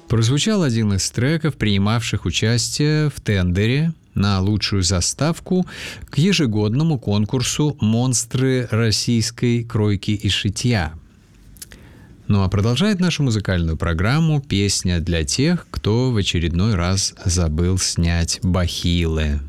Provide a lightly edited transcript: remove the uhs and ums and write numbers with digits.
Прозвучал один из треков, принимавших участие в тендере на лучшую заставку к ежегодному конкурсу «Монстры российской кройки и шитья». Ну а продолжает нашу музыкальную программу песня для тех, кто в очередной раз забыл снять бахилы.